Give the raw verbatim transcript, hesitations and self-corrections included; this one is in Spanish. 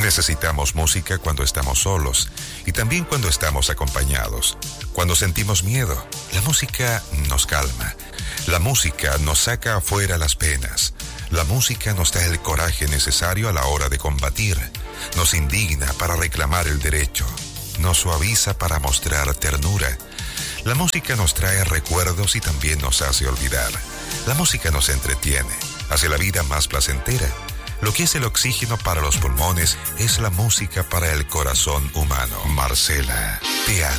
Necesitamos música cuando estamos solos y también cuando estamos acompañados. Cuando sentimos miedo, la música nos calma. La música nos saca afuera las penas. La música nos da el coraje necesario a la hora de combatir. Nos indigna para reclamar el derecho. Nos suaviza para mostrar ternura. La música nos trae recuerdos y también nos hace olvidar. La música nos entretiene, hace la vida más placentera. Lo que es el oxígeno para los pulmones es la música para el corazón humano. Marcela, te amo.